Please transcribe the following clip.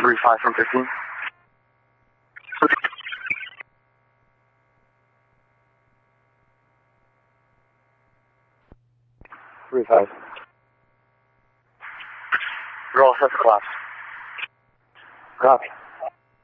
3-5 from 15. 3-5. You're all set to collapse. Copy.